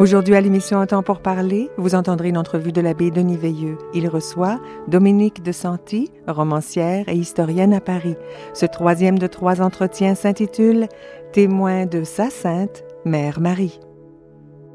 Aujourd'hui à l'émission Un temps pour parler, vous entendrez une entrevue de l'abbé Denis Veilleux. Il reçoit Dominique de Santi, romancière et historienne à Paris. Ce troisième de 3 entretiens s'intitule « Témoin de sa sainte, Mère Marie ».